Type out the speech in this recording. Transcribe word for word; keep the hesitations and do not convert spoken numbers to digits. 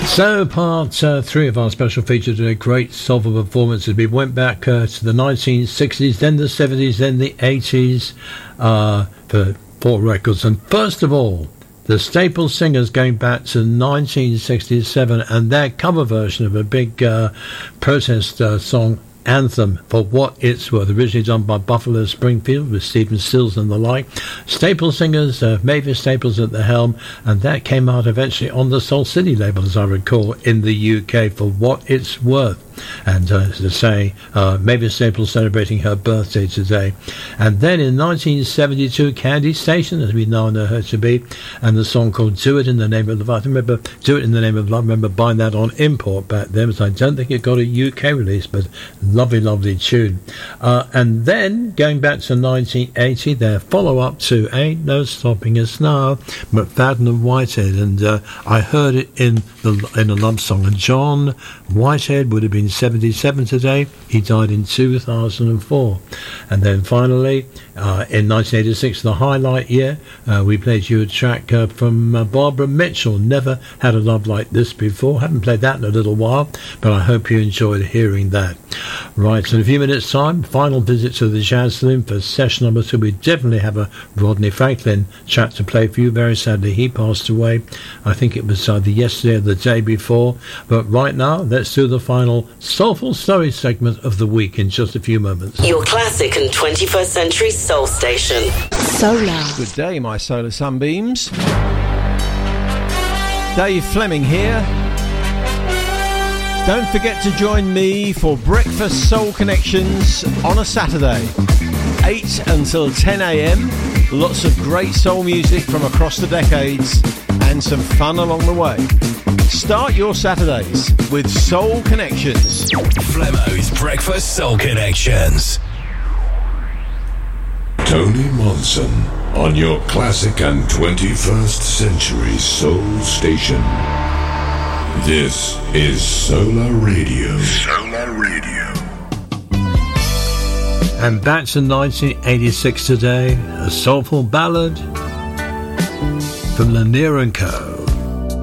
So part uh, three of our special feature today, great soulful performances. We went back uh, to the nineteen sixties, then the seventies, then the eighties uh, for four records. And first of all, the Staple Singers going back to nineteen sixty-seven and their cover version of a big uh, protest uh, song, Anthem, For What It's Worth, originally done by Buffalo Springfield with Stephen Stills and the like. Staple Singers, uh, Mavis Staples at the helm, and that came out eventually on the Soul City label, as I recall, in the U K, For What It's Worth. And uh, as I say, uh, Mavis Staples celebrating her birthday today. And then in nineteen seventy-two, Candy Station, as we now know her to be, and the song called Do It in the Name of Love. I remember Do It in the Name of Love. I remember buying that on import back then, but I don't think it got a U K release, but lovely, lovely tune. Uh, and then, going back to nineteen eighty, their follow-up to Ain't No Stopping Us Now, McFadden and Whitehead. And uh, I heard it in the in a love song. And John Whitehead would have been seventy-seven today. He died in two thousand four. And then finally, uh, in nineteen eighty-six, the highlight year, uh, we played you a track uh, from uh, Barbara Mitchell, Never Had a Love Like This Before. Haven't played that in a little while, but I hope you enjoyed hearing that. Right, so in a few minutes' time, final visit to the Jazz Saloon for session number two. We definitely have a Rodney Franklin track to play for you. Very sadly, he passed away. I think it was either yesterday or the day before. But right now, let's do the final Soulful Story segment of the week in just a few moments. Your classic and twenty-first century soul station. Solar. Good day, my solar sunbeams. Dave Fleming here. Don't forget to join me for Breakfast Soul Connections on a Saturday, eight until ten a.m. Lots of great soul music from across the decades and some fun along the way. Start your Saturdays with Soul Connections. Flemo's Breakfast Soul Connections. Tony Monson on your classic and twenty-first century soul station. This is Solar Radio. Solar Radio. And back to nineteen eighty-six today, a soulful ballad from Lanier and Co.